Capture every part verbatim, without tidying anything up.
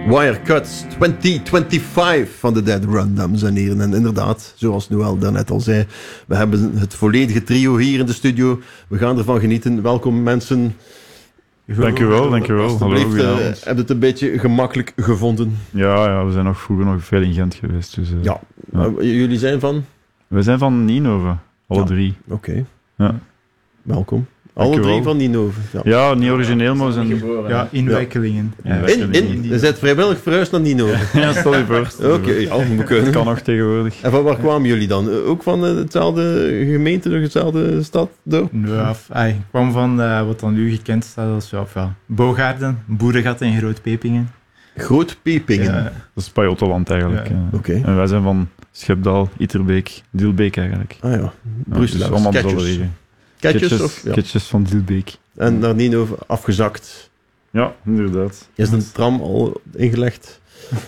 Wirecuts twintig vijfentwintig van de Dead Run, dames en heren. En inderdaad, zoals Noël daarnet al zei, we hebben het volledige trio hier in de studio. We gaan ervan genieten. Welkom mensen. Dank u wel, dank u wel. Alsjeblieft, uh, heb je het een beetje gemakkelijk gevonden? Ja, ja, we zijn nog vroeger nog veel in Gent geweest. Dus, uh, ja. ja. Uh, jullie zijn van? We zijn van Ninove, alle ja. drie. Oké. Okay. Ja. Welkom. Alle drie wel. Van Ninove. Ja. ja, niet origineel, maar we zijn... Geboren, ja, inwijkelingen. Ja. In, in, je bent vrijwillig verhuisd naar Ninove? Ja, stel je voor. Oké, ja, we kunnen. Dat kan nog tegenwoordig. En van waar kwamen jullie dan? Ook van hetzelfde gemeente, dezelfde stad? Door? Ja, ik kwam van uh, wat dan nu gekend staat als ja, ja, Bogaarden, Boerengat en Groot-Pepingen. Groot-Pepingen? Ja. Dat is Pajottenland eigenlijk. Ja. Ja. Oké. Okay. En wij zijn van Schepdaal, Iterbeek, Dielbeek eigenlijk. Ah ja, Brussel. Ja, dus allemaal dezelfde Ketjes, Ketjes, of, ja. Ketjes van Dielbeek. En naar Ninove afgezakt. Ja, inderdaad. Is de tram al ingelegd?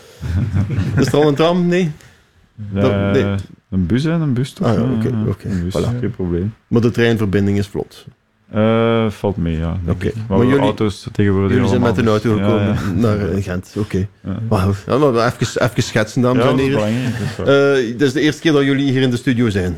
Is er al een tram? Nee? Uh, Dat, nee. Een bus, hè? Een bus toch? Ah ja, oké. Okay, okay. Een bus, voilà. Geen probleem. Maar de treinverbinding is vlot? Uh, valt mee, ja. Oké. Okay. Maar, maar jullie, auto's tegenwoordig jullie zijn met een auto gekomen ja, ja. naar Gent. Oké. Okay. Ja. Wauw. Ja, maar even, even schetsen, dames en heren. Ja, dat is uh, Dit is de eerste keer dat jullie hier in de studio zijn.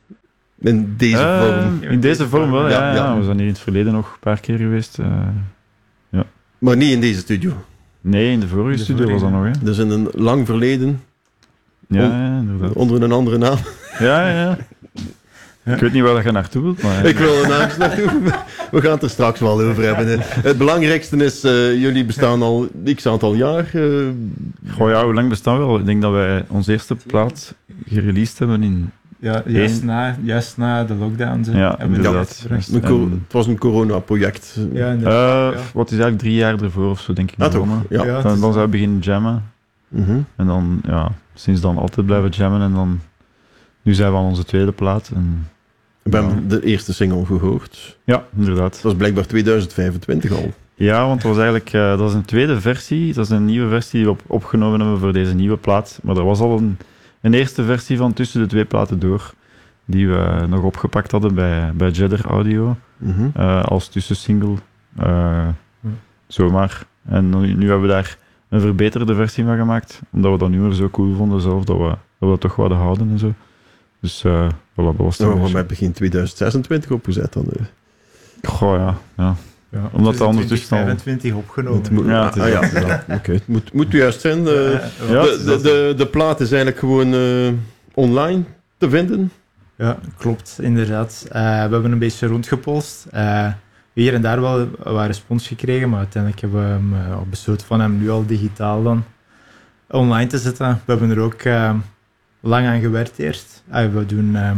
In deze uh, vorm. In deze vorm wel, ja, ja, ja. We zijn hier in het verleden nog een paar keer geweest. Uh, ja. Maar niet in deze studio? Nee, in de vorige de studio vorige. was dat nog. Hè. Dus in een lang verleden? Ja, on- ja inderdaad. Onder een andere naam? Ja, ja. Ja. Ik weet niet waar je naartoe wilt, maar... Ik wil er naast naartoe. We gaan het er straks wel over hebben. Het belangrijkste is, uh, jullie bestaan al x aantal jaar. Uh... Goh ja, hoe lang bestaan we al? Ik denk dat wij onze eerste plaat gereleased hebben in... Ja, juist na, juist na de lockdown. Zo. Ja, inderdaad. Ja, het, co- het was een corona-project. Ja, uh, ja. Wat is eigenlijk drie jaar ervoor of zo, denk ik. Ah, toch? Ja. Ja, dan, dan zijn we beginnen jammen. Mm-hmm. En dan, ja, sinds dan altijd blijven jammen. En dan... Nu zijn we aan onze tweede plaat. En, we hebben ja. de eerste single gehoord. Ja, inderdaad. Dat is blijkbaar twintig vijfentwintig al. Ja, want het was eigenlijk... Uh, dat is een tweede versie. Dat is een nieuwe versie die we op, opgenomen hebben voor deze nieuwe plaat. Maar er was al een... Een eerste versie van tussen de twee platen door, die we nog opgepakt hadden bij, bij Jedder Audio, mm-hmm. uh, als tussensingle, uh, mm. zomaar. En nu, nu hebben we daar een verbeterde versie van gemaakt, omdat we dat nummer zo cool vonden zelf, dat we dat, we dat toch wilden houden en zo. Dus, uh, voilà, dat was het. Nou, we hebben begin twintig zesentwintig opgezet dan. Uh. Goh, ja, ja. Ja, omdat dat ondertussen al... vijfentwintig opgenomen. Het moet, ja, het is ah, ja, ja. Okay. Het moet, moet juist zijn. Uh, ja, ja, de, de, de, de plaat is eigenlijk gewoon uh, online te vinden. Ja, klopt, inderdaad. Uh, we hebben een beetje rondgepolst. Uh, hier en daar wel wat respons gekregen, maar uiteindelijk hebben we hem, uh, besloten van hem nu al digitaal dan online te zetten. We hebben er ook uh, lang aan gewerkt eerst. Uh, we doen uh,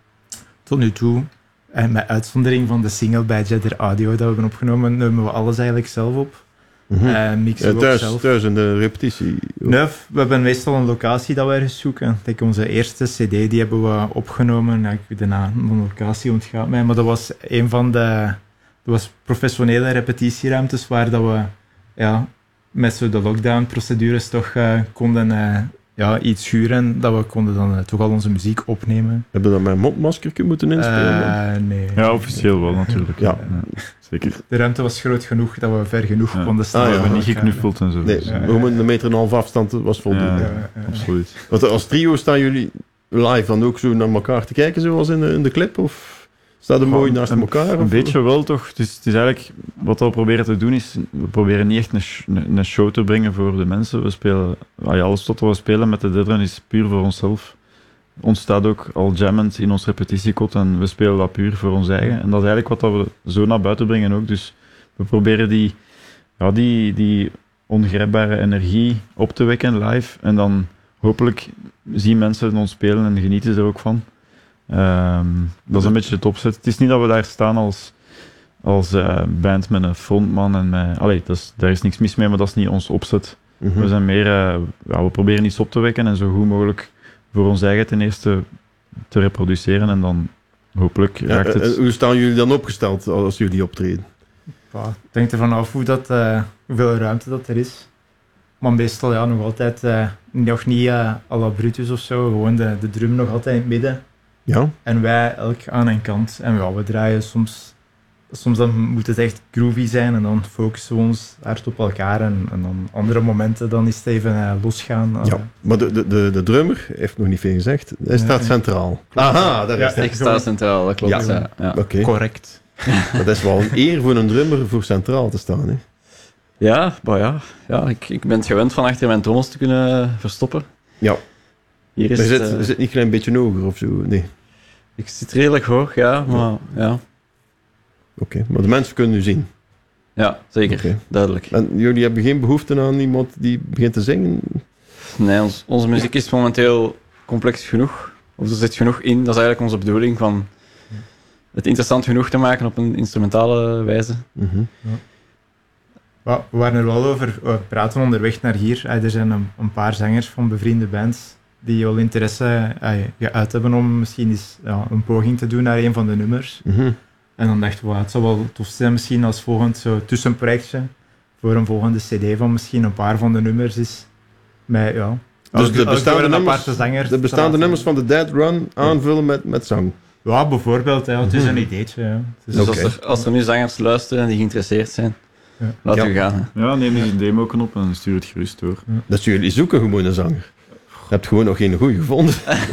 tot nu toe... En met uitzondering van de single bij Jedder Audio dat we hebben opgenomen, nemen we alles eigenlijk zelf op. Mm-hmm. Uh, mixen ja, we thuis, zelf. thuis in de repetitie? Nee, we hebben meestal een locatie dat we ergens zoeken. Denk, onze eerste cd die hebben we opgenomen. Ja, ik de naam van de locatie ontgaat mij, maar dat was een van de... Dat was professionele repetitieruimtes waar dat we ja, met zo de lockdown-procedures toch uh, konden... Uh, Ja, iets schuren, dat we konden dan uh, toch al onze muziek opnemen. Hebben we dan met een mondmaskertje moeten inspelen? Uh, nee. Ja, officieel wel natuurlijk. Ja. Ja, zeker. De ruimte was groot genoeg dat we ver genoeg ja. konden staan. Ah, ja. We hebben niet geknuffeld en zo. Nee, dus, we moeten een meter en een half afstand, was voldoende. Ja, ja, ja. absoluut. Want als trio staan jullie live dan ook zo naar elkaar te kijken, zoals in de, in de clip? Of staat er mooi naast een, elkaar? Een of? beetje wel, toch. Het is, het is eigenlijk... Wat we proberen te doen is... We proberen niet echt een, sh- een show te brengen voor de mensen. We spelen... Ja, alles wat we spelen met de Dead Run is puur voor onszelf. Ontstaat ook al jammend in ons repetitiekot en we spelen dat puur voor ons eigen. En dat is eigenlijk wat we zo naar buiten brengen ook. Dus we proberen die... Ja, die, die ongrijpbare energie op te wekken live. En dan hopelijk zien mensen ons spelen en genieten ze er ook van. Um, dat is een beetje het opzet. Het is niet dat we daar staan als, als uh, band met een frontman en met... Allee, dat is, daar is niks mis mee, maar dat is niet ons opzet. Mm-hmm. We zijn meer... Uh, ja, we proberen iets op te wekken en zo goed mogelijk voor ons eigen ten eerste te reproduceren en dan hopelijk raakt het... Ja, uh, hoe staan jullie dan opgesteld als jullie optreden? Ja, het hangt ervan af hoe dat, uh, hoeveel ruimte dat er is. Maar meestal ja, nog altijd uh, nog niet uh, à la Brutus of zo, gewoon de, de drum nog altijd in het midden. Ja. En wij elk aan een kant. En ja, we draaien soms soms dan moet het echt groovy zijn en dan focussen we ons hard op elkaar en, en dan andere momenten dan is het even uh, losgaan. Uh, Ja, maar de, de, de, de drummer heeft nog niet veel gezegd. Hij staat Nee. centraal. Aha, daar is Ja, hij. Ik sta centraal, dat klopt. Ja. Ja. Ja. Oké, Correct. dat is wel een eer voor een drummer voor centraal te staan. Hè? Ja, maar ja, ja ik, ik ben het gewend van achter mijn trommels te kunnen verstoppen. Ja. Hier is Er zit, het, eh, er zit niet een klein beetje hoger of zo. Nee, ik zit redelijk hoog, ja, maar ja, oké. Maar de mensen kunnen u zien. ja zeker, Oké. duidelijk. En jullie hebben geen behoefte aan iemand die begint te zingen? Nee, ons, onze muziek is momenteel complex genoeg. Of er zit genoeg in, dat is eigenlijk onze bedoeling, van het interessant genoeg te maken op een instrumentale wijze. Mhm. Maar we waren er wel over uh, praten onderweg naar hier. Uh, er zijn een, een paar zangers van bevriende bands die wel interesse uh, geuit hebben om misschien eens ja, een poging te doen naar een van de nummers. Mhm. En dan dachten we, wow, het zou wel tof zijn misschien als volgend zo tussenprojectje voor een volgende cd van misschien een paar van de nummers is met, ja... Dus elke- de elke bestaande, keer een nummers, aparte zanger de bestaande praten. nummers van de Dead Run aanvullen met, met zang. Ja, bijvoorbeeld. Ja, het is een ideetje. Ja. Het is Dus Oké. als, er, als er nu zangers luisteren die geïnteresseerd zijn, Ja. laat Ja. u gaan. Hè. Ja, neem eens een demo op en stuur het gerust door. Dat jullie zoeken gewoon een zanger. Je hebt gewoon nog geen goeie gevonden.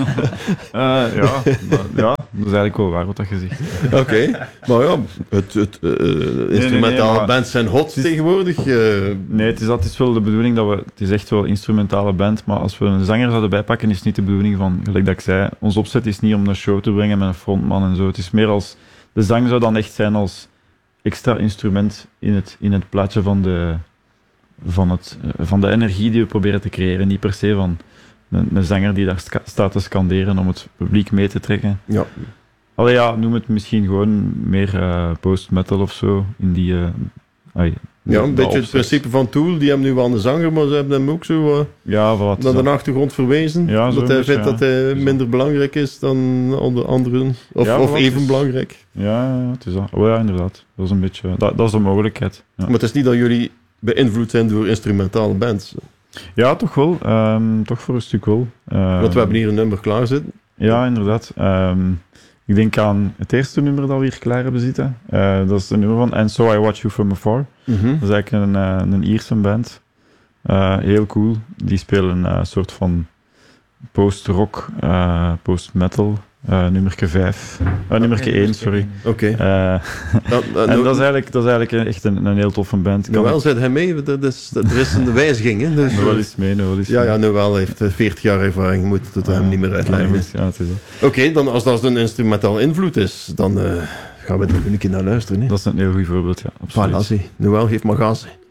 Uh, ja, maar, ja, dat is eigenlijk wel waar wat dat je zegt. Oké, maar ja, het, het uh, instrumentale nee, maar- bands zijn hot tegenwoordig. uh, Nee, het is, dat is wel de bedoeling dat we... Het is echt wel een instrumentale band, maar als we een zanger zouden bijpakken, is het niet de bedoeling van... Gelijk dat ik zei, ons opzet is niet om een show te brengen met een frontman en zo. Het is meer als... De zang zou dan echt zijn als extra instrument in het, in het plaatje van de, van, het, eh, van de energie die we proberen te creëren. Niet per se van een, een zanger die daar ska- staat te scanderen om het publiek mee te trekken. ja. Allee, ja, noem het misschien gewoon meer eh, post-metal of zo. In die... eh, ai, ja, een dat beetje het opzet. principe van Tool. Die hebben nu wel een zanger, maar ze hebben hem ook zo uh, Ja, wat naar de achtergrond verwezen. Ja, zo dat hij een beetje, vindt dat ja. hij minder belangrijk is dan de anderen. Of, Ja, of wat even is- belangrijk. Ja, ja, het is dat. Oh ja, inderdaad. Dat is een beetje... Dat, dat is de mogelijkheid. Ja, Maar het is niet dat jullie beïnvloed zijn door instrumentale bands. ja toch wel. Ehm, toch voor een stuk wel. Ehm, Want we hebben hier een nummer klaar zitten. Ja, inderdaad. Ehm, ik denk aan het eerste nummer dat we hier klaar hebben zitten. Eh, dat is het nummer van And So I Watch You From Afar. Mhm. Dat is eigenlijk een, eh, een Ierse band. Eh, heel cool. Die spelen een soort van post-rock, eh, post-metal. Uh, nummerke vijf. Uh, nummerke één, sorry. Oké. Uh, Dat, dat, en dat is eigenlijk, dat is eigenlijk echt een, een heel toffe band. Kan Noël ik- zet hij mee, dat is, dat, er is een wijziging. Hè? Dus, Noël is mee, Noël is ja, mee. ja, Noël heeft eh, veertig jaar ervaring, je moet het hem niet meer uitleggen. Ja, Oké, ja, het is dat. dan als dat een instrumentaal invloed is, dan uh, gaan we er een keer naar luisteren. Hè? Dat is een heel goed voorbeeld, ja. Absoluut. Voilà, zie. Noël geeft maar gas.